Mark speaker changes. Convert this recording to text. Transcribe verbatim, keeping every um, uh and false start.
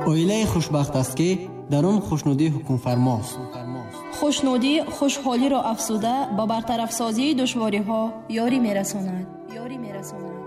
Speaker 1: оилаи хушбахт аст ки дар он хушнудӣ ҳукмфармост.
Speaker 2: хушнудӣ хушҳолиро афзуда ба бартарафсозии душвориҳо ёрӣ мерасонад. ёрӣ мерасонад.